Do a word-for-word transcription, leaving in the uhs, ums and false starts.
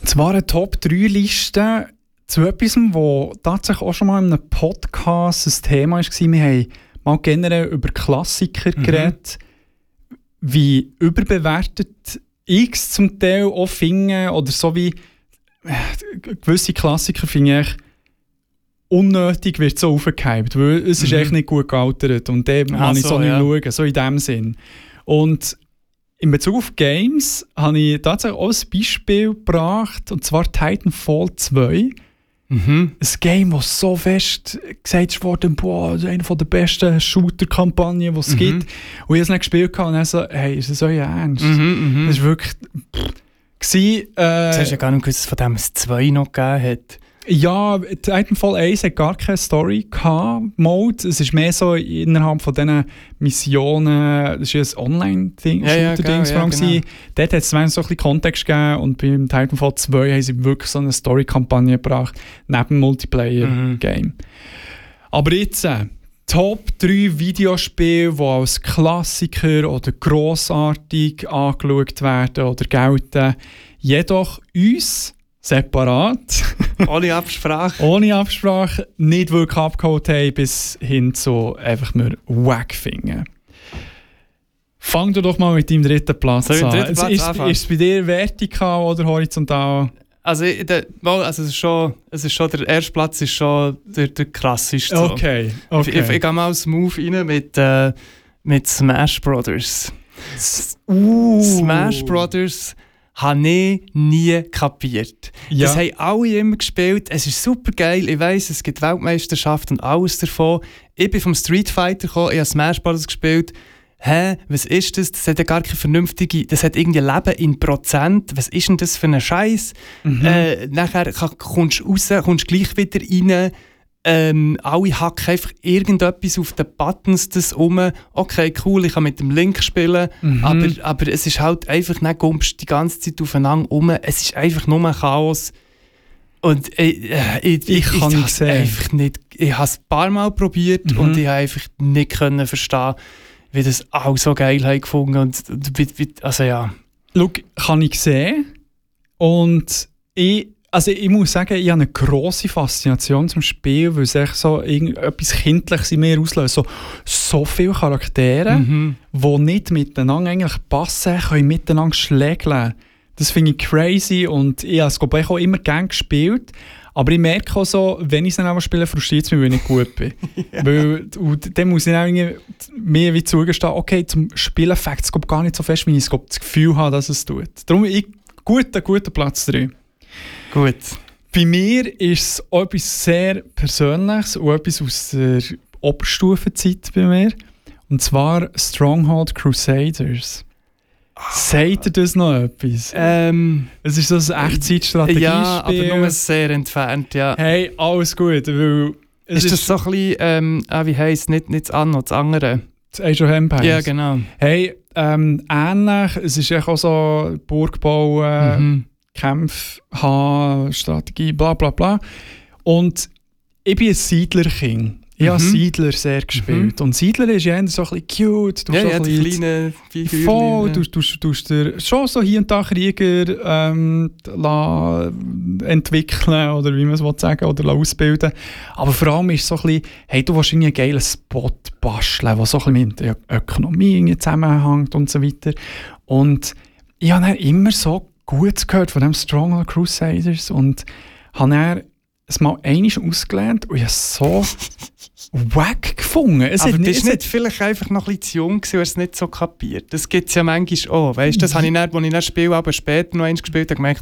Und zwar eine Top drei Liste zu etwas, das tatsächlich auch schon mal in einem Podcast ein Thema war. Wir haben mal generell über Klassiker mhm. geredet, wie überbewertet ich zum Teil auch finde, oder so wie äh, gewisse Klassiker finde ich unnötig, wird so aufgehypt, weil es mhm. ist echt nicht gut gealtert und dem ah, kann ich so, so nicht ja. schauen, so in dem Sinn. Und in Bezug auf Games habe ich tatsächlich auch ein Beispiel gebracht, und zwar Titanfall zwei. Mhm. Ein Game, das so fest gesagt wurde, boah, das ist eine der besten Shooter-Kampagnen, die es mhm. gibt. Und ich habe es nicht gespielt und dann so, hey, ist das euer Ernst? Mhm, das war wirklich... Pff, gewesen, äh, das hast du ja gar nicht gewusst, dass es von dem es zwei noch gegeben hat. Ja, Titanfall eins hat gar keine Story gehabt, Mode. Es ist mehr so innerhalb von diesen Missionen, das ist ja ein Online-Ding, ja, ja, Shooter-Ding ja, genau. Dort hat es so ein bisschen Kontext gegeben und beim Titanfall zwei haben sie wirklich so eine Story-Kampagne gebracht, neben dem Multiplayer-Game. Mhm. Aber jetzt, äh, Top drei Videospiele, die als Klassiker oder grossartig angeschaut werden oder gelten, jedoch uns separat, ohne Absprache, ohne Absprache nicht wirklich abgeholt haben, bis hin zu einfach nur wack finden. Fang du doch mal mit deinem dritten Platz an. Dritten Platz ist, ist es bei dir vertikal oder horizontal? Also, der, also es, ist schon, es ist schon, der erste Platz ist schon der, der krasseste. Okay, okay. Ich, ich, ich gehe mal als Move rein mit, äh, mit Smash Brothers. Uh. Smash Brothers habe ich nie kapiert. Ja. Das haben alle immer gespielt. Es ist super geil. Ich weiss, es gibt Weltmeisterschaft und alles davon. Ich bin vom Street Fighter gekommen, ich habe Smash Brothers gespielt. Hä, was ist das? Das hat ja gar keine vernünftige... Das hat irgendwie Leben in Prozent. Was ist denn das für ein Scheiß? Mhm. Äh, nachher kommst du raus, kommst gleich wieder rein. Ähm, alle hacken einfach irgendetwas auf den Buttons das um. Okay, cool, ich kann mit dem Link spielen. Mhm. Aber, aber es ist halt einfach nicht, gumpst die ganze Zeit aufeinander um. Es ist einfach nur Chaos. Und ich, äh, ich, ich, ich kann ich, nicht einfach nicht... Ich habe es ein paar Mal probiert mhm. und ich habe einfach nicht können verstehen, wie das auch so geil haben gefunden. Und, und, also ja. Schau, kann ich sehen. Und ich... Also ich muss sagen, ich habe eine grosse Faszination zum Spiel, weil es echt so etwas Kindliches in mir auslöst. So, so viele Charaktere, mhm. die nicht miteinander eigentlich passen, können miteinander schlägeln. Das finde ich crazy und ich habe es glaube ich auch immer gerne gespielt. Aber ich merke auch so, wenn ich es dann auch spiele, frustriert es mich, weil ich nicht gut bin. ja. Weil, und dann muss ich auch mir wie zugestehen, okay, zum Spielen fängt es gar nicht so fest, wie ich das Gefühl habe, dass es tut. Darum ich, guter, guter Platz drei. Gut. Bei mir ist es auch etwas sehr Persönliches und etwas aus der Oberstufenzeit bei mir. Und zwar Stronghold Crusaders. Oh. Sagt ihr das noch etwas? Ähm, es ist so ein Echtzeitstrategiespiel. Ja, aber nur sehr entfernt, ja. Hey, alles gut. Weil es ist, ist das so ein bisschen, ähm, ah, wie heisst es, nicht, nicht das andere, das andere? Das Age of Empires? Ja, genau. Hey, ähm, ähnlich. Es ist auch so Burg bauen, mhm. Kämpfe haben, Strategie, bla bla bla. Und ich bin ein Siedler-King. Ich mhm. habe Siedler sehr gespielt. Mhm. Und Siedler ist ja so ein bisschen cute. Du ja, so ja, ein die kleinen Figuren. Voll, du tust dir schon so hier und da Krieger ähm, la, entwickeln, oder wie man es sagen oder ausbilden. Aber vor allem ist es so ein bisschen, hey, du willst einen geilen Spot basteln, der so ein bisschen mit der Ökonomie zusammenhängt und so weiter. Und ich habe dann immer so gut gehört von dem Stronghold Crusaders und habe dann es mal einmal ausgelernt und ich habe es so wack gefunden. Es aber hat das nicht, ist nicht vielleicht einfach noch ein bisschen zu jung gewesen, es nicht so kapiert. Das gibt es ja manchmal auch. Weißt du, das habe ich dann, als ich das Spiel aber später noch eins gespielt habe, gemerkt,